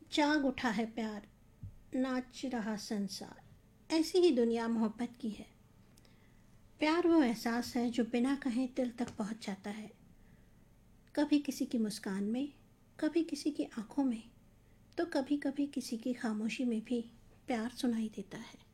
जाग उठा है प्यार, नाच रहा संसार। ऐसी ही दुनिया मोहब्बत की है। प्यार वो एहसास है जो बिना कहे दिल तक पहुंच जाता है। कभी किसी की मुस्कान में, कभी किसी की आंखों में, तो कभी कभी किसी की खामोशी में भी प्यार सुनाई देता है।